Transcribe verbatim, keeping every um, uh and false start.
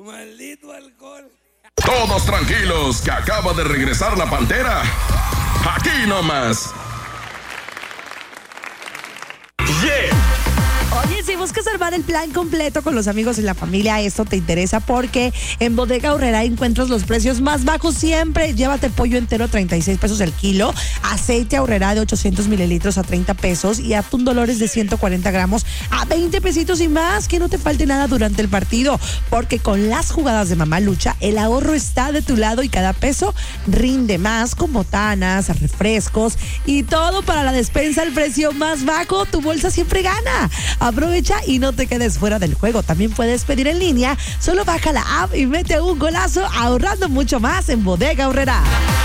Maldito alcohol. Todos tranquilos, que acaba de regresar la Pantera. Aquí nomás. Yeah. Oye, si buscas armar el plan completo con los amigos y la familia, esto te interesa porque en Bodega Aurrerá encuentras los precios más bajos siempre. Llévate pollo entero a treinta y seis pesos el kilo, aceite Aurrerá de ochocientos mililitros a treinta pesos y atún Dolores de ciento cuarenta gramos a veinte pesitos y más. Que no te falte nada durante el partido, porque con las jugadas de Mamá Lucha, el ahorro está de tu lado y cada peso rinde más, con botanas, refrescos y todo para la despensa al precio más bajo. Tu bolsa siempre gana. Aprovecha y no te quedes fuera del juego. También puedes pedir en línea. Solo baja la app y mete un golazo ahorrando mucho más en Bodega Aurrerá.